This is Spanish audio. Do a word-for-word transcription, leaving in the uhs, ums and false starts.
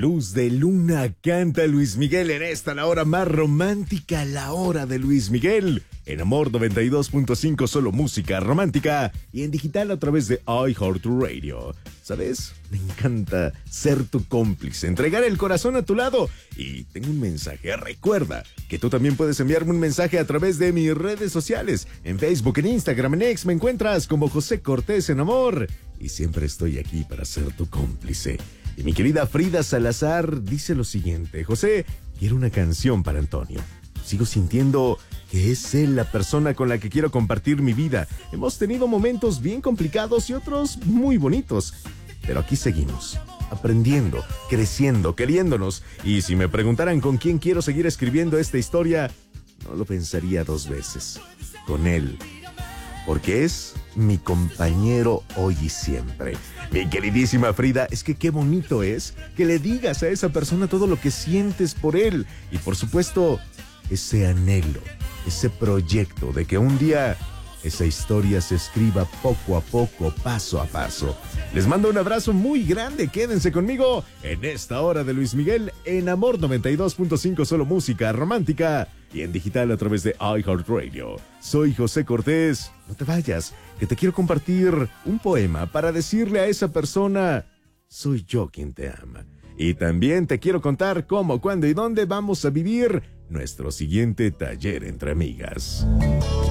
Luz de luna canta Luis Miguel en esta, la hora más romántica, la hora de Luis Miguel. En Amor noventa y dos punto cinco, solo música romántica y en digital a través de iHeartRadio. ¿Sabes? Me encanta ser tu cómplice, entregar el corazón a tu lado. Y tengo un mensaje. Recuerda que tú también puedes enviarme un mensaje a través de mis redes sociales. En Facebook, en Instagram, en X me encuentras como José Cortés en Amor. Y siempre estoy aquí para ser tu cómplice. Y mi querida Frida Salazar dice lo siguiente: José, quiero una canción para Antonio. Sigo sintiendo que es él la persona con la que quiero compartir mi vida. Hemos tenido momentos bien complicados y otros muy bonitos. Pero aquí seguimos, aprendiendo, creciendo, queriéndonos. Y si me preguntaran con quién quiero seguir escribiendo esta historia, no lo pensaría dos veces. Con él. Porque es mi compañero hoy y siempre. Mi queridísima Frida, es que qué bonito es que le digas a esa persona todo lo que sientes por él. Y por supuesto, ese anhelo, ese proyecto de que un día esa historia se escriba poco a poco, paso a paso. Les mando un abrazo muy grande. Quédense conmigo en esta hora de Luis Miguel en Amor noventa y dos punto cinco, solo música romántica y en digital a través de iHeartRadio. Soy José Cortés. No te vayas, que te quiero compartir un poema para decirle a esa persona: soy yo quien te ama. Y también te quiero contar cómo, cuándo y dónde vamos a vivir nuestro siguiente taller entre amigas.